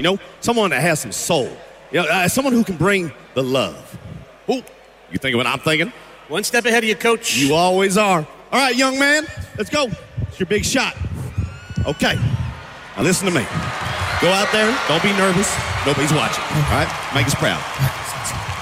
know, someone that has some soul. You know, someone who can bring the love. Ooh, you thinking what I'm thinking? One step ahead of you, Coach. You always are. All right, young man, let's go. It's your big shot. Okay, now listen to me. Go out there, don't be nervous. Nobody's watching, all right? Make us proud.